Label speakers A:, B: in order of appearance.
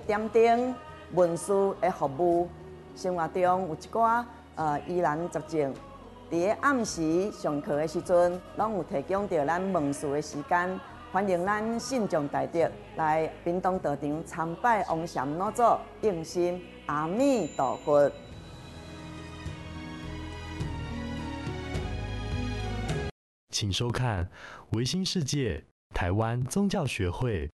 A: 点灯文书的服务。生活中有一寡疑难杂症，伫个暗时上课的时阵，拢有提供着咱问事的时间。欢迎咱信众大德来屏东道场参拜王禅老祖，应心阿弥陀佛。
B: 请收看维新世界台湾宗教学会